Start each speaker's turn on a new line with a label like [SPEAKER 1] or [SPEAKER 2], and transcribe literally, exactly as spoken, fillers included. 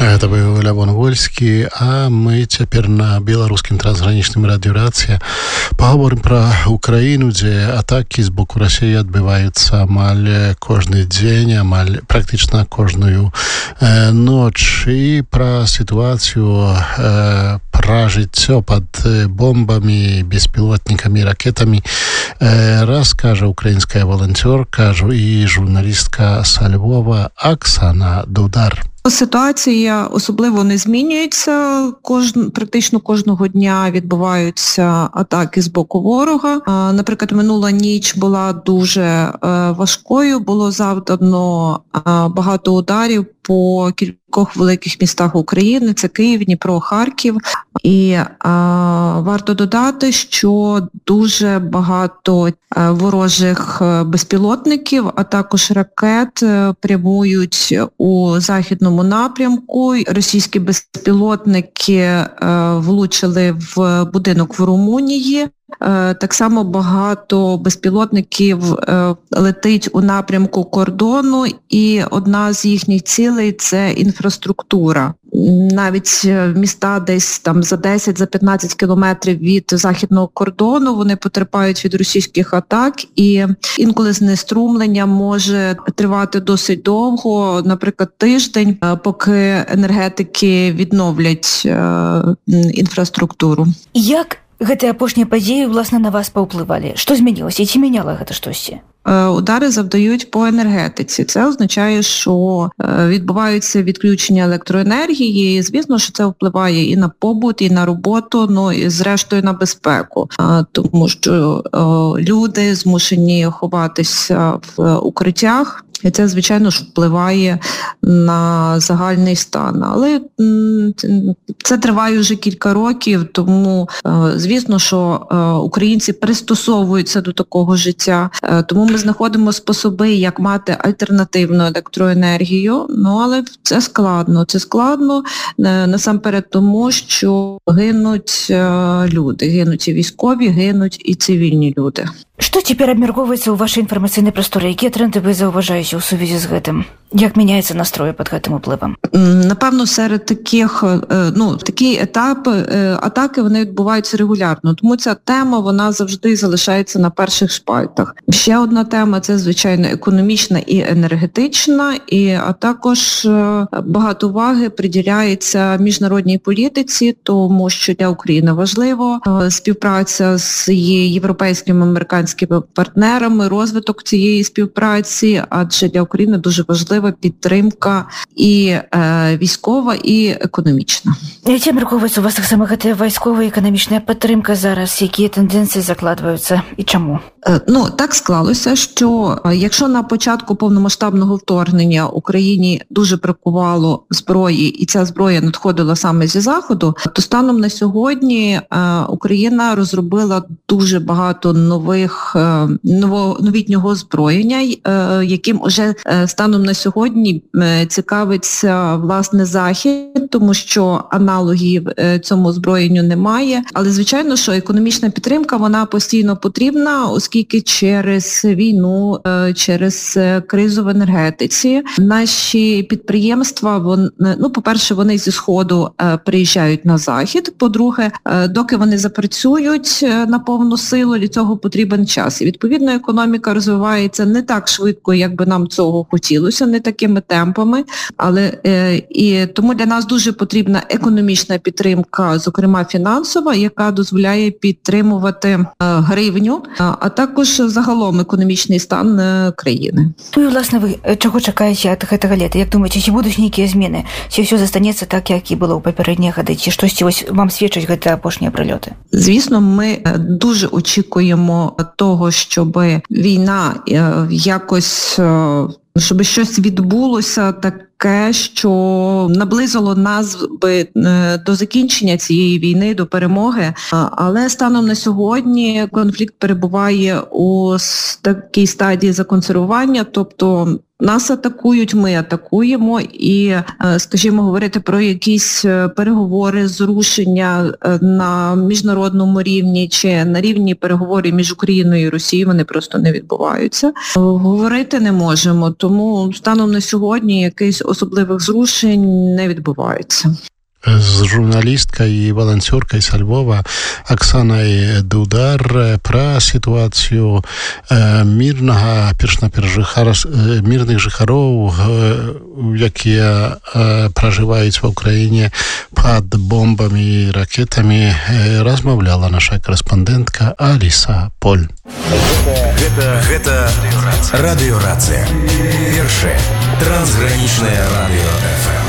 [SPEAKER 1] Гэта быў Лявон Вольскі, а мы цяпер на беларускім трансгранічным радыёрацыі паговорым пра Украіну, дзе атакі з боку Расіі адбываюцца амаль кожны дзень, амаль практычна кожную э, ноч, і пра сітуацыю, э, пра жыццё пад бомбамі, беспілотнікамі, ракетамі э, раскажа украінская валанцёрка і журналістка са Львова Оксана Дудар.
[SPEAKER 2] Ситуація особливо не змінюється. Кожн, практично кожного дня відбуваються атаки з боку ворога. Наприклад, минула ніч була дуже важкою, було завдано багато ударів по кількох великих містах України. Це Київ, Дніпро, Харків. І а, варто додати, що дуже багато а, ворожих безпілотників, а також ракет прямують у західному напрямку. Російські безпілотники а, влучили в будинок в Румунії. Так само багато безпілотників летить у напрямку кордону, і одна з їхніх цілей – це інфраструктура. Навіть міста десь там за десять-п'ятнадцять кілометрів від західного кордону вони потерпають від російських атак, і інколи знеструмлення може тривати досить довго, наприклад, тиждень, поки енергетики відновлять інфраструктуру.
[SPEAKER 3] Як гэтыя апошнія падзеі, власна, на вас паўплывалі? Што змянілася? І ці мяняла гэта штосьці?
[SPEAKER 2] Удари завдають по енергетиці. Це означає, що відбуваються відключення електроенергії. Звісно, що це впливає і на побут, і на роботу, ну і зрештою на безпеку. Тому що люди змушені ховатися в укриттях. І це, звичайно ж, впливає на загальний стан. Але це триває вже кілька років, тому, звісно, що українці пристосовуються до такого життя. Тому ми знаходимо способи, як мати альтернативну електроенергію. Ну, але це складно. Це складно насамперед тому, що гинуть люди. Гинуть і військові, гинуть і цивільні люди.
[SPEAKER 3] Што цяпер абмяркоўваецца ў вашай інфармацыйнай прасторы? Якія тренды вы заўважаеце ў сувязі з гэтым? Як мяняецца настрой пад гэтым уплывам?
[SPEAKER 2] Напевно, серед таких, ну, такі етапи, атаки, вони відбуваються регулярно. Тому ця тема, вона завжди залишається на перших шпальтах. Ще одна тема – це, звичайно, економічна і енергетична, і, а також багато уваги приділяється міжнародній політиці, тому що для України важливо співпраця з її європейськими, американськими партнерами, розвиток цієї співпраці, адже для України дуже важлива підтримка і е, військова, і економічна.
[SPEAKER 3] Ці абмяркоўваецца у вас таксама гэтая вайсковая і економічна підтримка зараз? Які тенденції закладаються і чому?
[SPEAKER 2] Е, ну, так склалося, що якщо на початку повномасштабного вторгнення Україні дуже бракувало зброї, і ця зброя надходила саме зі Заходу, то станом на сьогодні е, Україна розробила дуже багато нових, е, ново, новітнього озброєння, е, яким уже е, станом на сьогодні е, цікавиться, власне, Захід, тому що аналогів е, цьому озброєнню немає. Але, звичайно, що економічна підтримка, вона постійно потрібна, оскільки через війну, е, через кризу в енергетиці наші підприємства, вон, ну, по-перше, вони зі Сходу е, приїжджають на Захід, по-друге, е, доки вони запрацюють е, на повну силу, для цього потрібен час. І, відповідно, економіка розвивається не так швидко, як би нам цього хотілося, не такими темпами, але е, і тому для нас дуже потрібна економічна підтримка, зокрема фінансова, яка дозволяє підтримувати е, гривню, а також загалом економічний стан е, країни.
[SPEAKER 3] Ну і, власне, ви чого чекаєте від гэтага лета? Як думаєте, чи будуть нейкія зміни? Чи все застанеться так, як і було у попередні годи? Чи щось ось вам свідчать гэты апошнія прильоти?
[SPEAKER 2] Звісно, ми дуже очікуємо того, щоб війна е, якось, е, щоб щось відбулося таке, що наблизило нас би до закінчення цієї війни, до перемоги. Але станом на сьогодні конфлікт перебуває у такій стадії законсервування, тобто нас атакують, ми атакуємо, і, скажімо, говорити про якісь переговори, зрушення на міжнародному рівні чи на рівні переговорів між Україною і Росією, вони просто не відбуваються. Говорити не можемо, тому станом на сьогодні якийсь особливих зрушень не відбувається.
[SPEAKER 1] З журналісткою і волонтеркою з Львова Оксаною Дудар про ситуацію мирного, мирних жихарів, які проживають в Україні під бомбами і ракетами, розмовляла наша кореспондентка Аліса Поль.
[SPEAKER 4] Гэта, гэта радыёрацыя. Першае трансгранічнае радыё эф эм.